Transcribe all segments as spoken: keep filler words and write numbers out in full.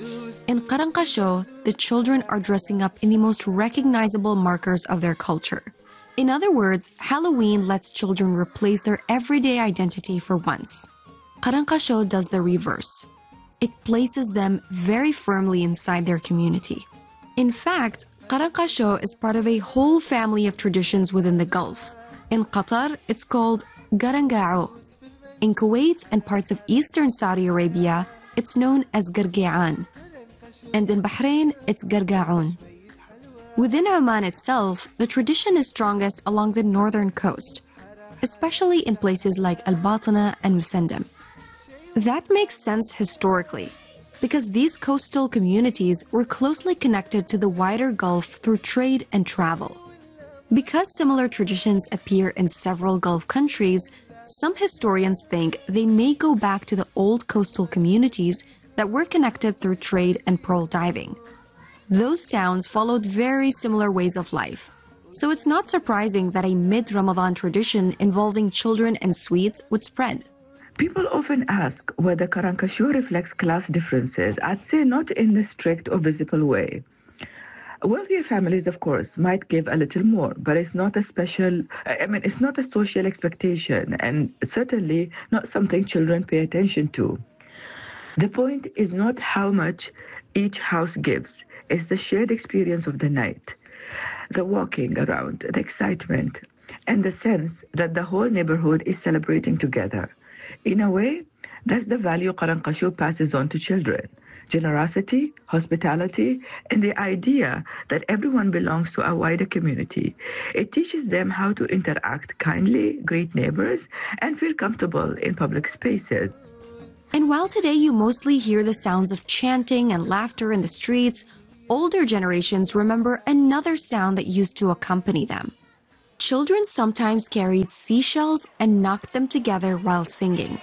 In Qaranqasho, the children are dressing up in the most recognizable markers of their culture. In other words, Halloween lets children replace their everyday identity for once. Qaranqasho does the reverse. It places them very firmly inside their community. In fact, Qaranqasho is part of a whole family of traditions within the Gulf. In Qatar, it's called Garangao. In Kuwait and parts of eastern Saudi Arabia, it's known as Gargi'an. And in Bahrain, it's Gargaun. Within Oman itself, the tradition is strongest along the northern coast, especially in places like Al-Batana and Musandam. That makes sense historically, because these coastal communities were closely connected to the wider Gulf through trade and travel. Because similar traditions appear in several Gulf countries, some historians think they may go back to the old coastal communities that were connected through trade and pearl diving. Those towns followed very similar ways of life, so it's not surprising that a mid-Ramadan tradition involving children and sweets would spread. People often ask whether Qaranqasho reflects class differences. I'd say not in a strict or visible way. Wealthier families, of course, might give a little more, but it's not a special, I mean, it's not a social expectation, and certainly not something children pay attention to. The point is not how much each house gives, it's the shared experience of the night, the walking around, the excitement, and the sense that the whole neighborhood is celebrating together. In a way, that's the value Qaranqasho passes on to children. Generosity, hospitality, and the idea that everyone belongs to a wider community. It teaches them how to interact kindly, greet neighbors, and feel comfortable in public spaces. And while today you mostly hear the sounds of chanting and laughter in the streets, older generations remember another sound that used to accompany them. Children sometimes carried seashells and knocked them together while singing.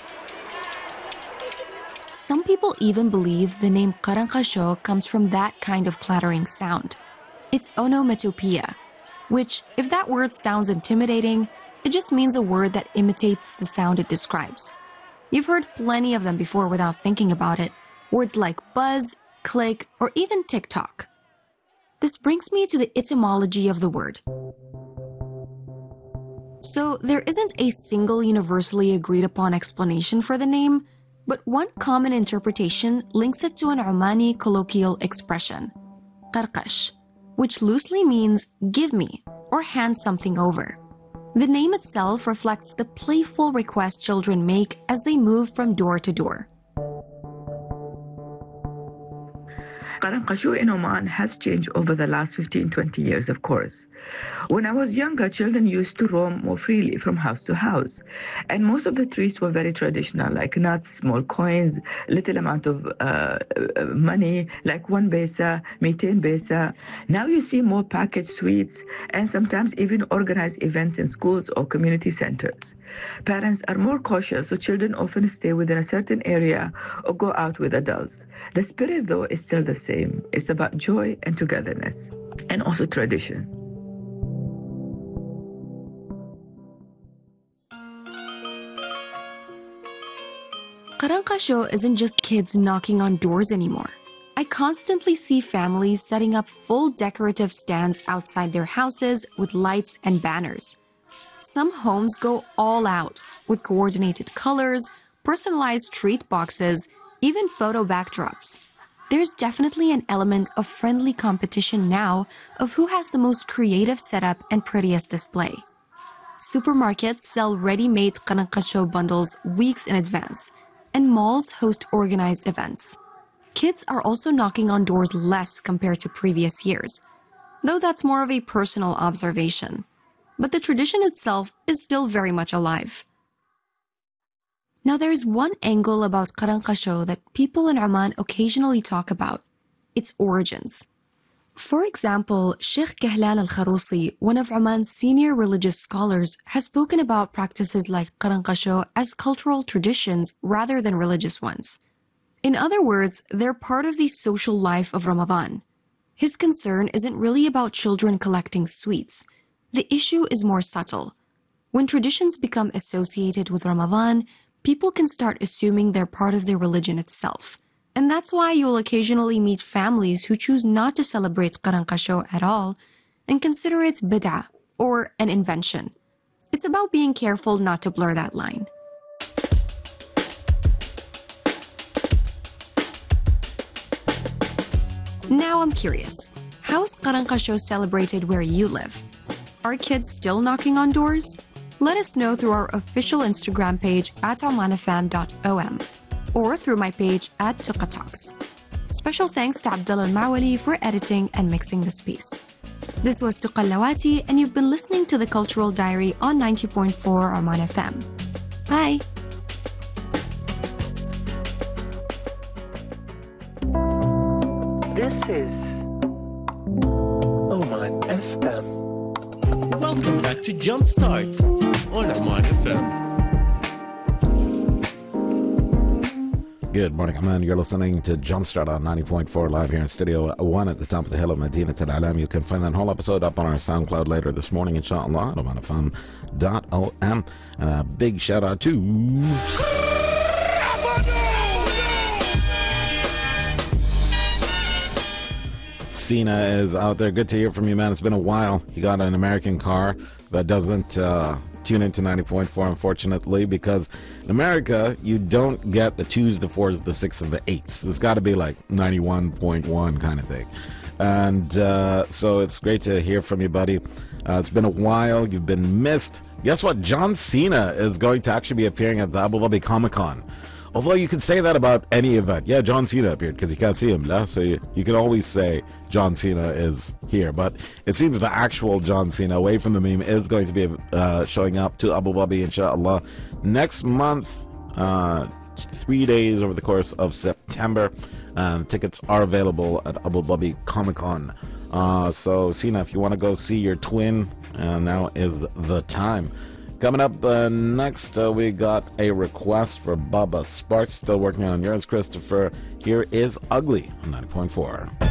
Some people even believe the name Qaranqasho comes from that kind of clattering sound. It's onomatopoeia, which, if that word sounds intimidating, it just means a word that imitates the sound it describes. You've heard plenty of them before without thinking about it. Words like buzz, click, or even tick-tock. This brings me to the etymology of the word. So there isn't a single universally agreed upon explanation for the name, but one common interpretation links it to an Omani colloquial expression, qarqash, which loosely means give me or hand something over. The name itself reflects the playful request children make as they move from door to door. Qaranqasho in Oman has changed over the last fifteen to twenty years, of course. When I was younger, children used to roam more freely from house to house. And most of the treats were very traditional, like nuts, small coins, little amount of uh, money, like one besa, mitain besa. Now you see more packaged sweets and sometimes even organized events in schools or community centers. Parents are more cautious, so children often stay within a certain area or go out with adults. The spirit, though, is still the same. It's about joy and togetherness, and also tradition. Qaranqasho isn't just kids knocking on doors anymore. I constantly see families setting up full decorative stands outside their houses with lights and banners. Some homes go all out with coordinated colors, personalized treat boxes, even photo backdrops. There's definitely an element of friendly competition now of who has the most creative setup and prettiest display. Supermarkets sell ready-made Qaranqasho bundles weeks in advance, and malls host organized events. Kids are also knocking on doors less compared to previous years, though that's more of a personal observation. But the tradition itself is still very much alive. Now there's one angle about Qaranqasho that people in Oman occasionally talk about, its origins. For example, Sheikh Kahlan al-Kharousi, one of Oman's senior religious scholars, has spoken about practices like Qaranqasho as cultural traditions rather than religious ones. In other words, they're part of the social life of Ramadan. His concern isn't really about children collecting sweets. The issue is more subtle. When traditions become associated with Ramadan, people can start assuming they're part of their religion itself. And that's why you'll occasionally meet families who choose not to celebrate Qaranqasho at all and consider it bid'ah or an invention. It's about being careful not to blur that line. Now I'm curious, how's Qaranqasho celebrated where you live? Are kids still knocking on doors? Let us know through our official Instagram page at oman f m dot o m or through my page at Tuqa Talks. Special thanks to Abdullah Al-Mawali for editing and mixing this piece. This was Tuqa Lawati, and you've been listening to The Cultural Diary on ninety point four Oman F M. Bye! This is Oman F M. Welcome back to Jumpstart on Oman F M. Good morning, Oman. You're listening to Jumpstart on ninety point four live here in Studio One at the top of the hill of Madinat Al Alam. You can find that whole episode up on our SoundCloud later this morning, inshallah, at oman f m dot o m. And a big shout out to Cena is out there. Good to hear from you, man. It's been a while. You got an American car that doesn't uh, tune into ninety point four, unfortunately, because in America, you don't get the twos, the fours, the six, and the eights. It's got to be like ninety-one point one kind of thing. And uh, so it's great to hear from you, buddy. Uh, it's been a while. You've been missed. Guess what? John Cena is going to actually be appearing at the Abu Dhabi Comic Con. Although you could say that about any event. Yeah, John Cena appeared because you can't see him. Lah. So you, you can always say John Cena is here. But it seems the actual John Cena, away from the meme, is going to be uh, showing up to Abu Dhabi, inshallah, next month, uh, three days over the course of September. Um, tickets are available at Abu Dhabi Comic Con. Uh, so, Cena, if you want to go see your twin, uh, now is the time. Coming up uh, next, uh, we got a request for Bubba Sparks. Still working on yours, Christopher. Here is Ugly on ninety point four.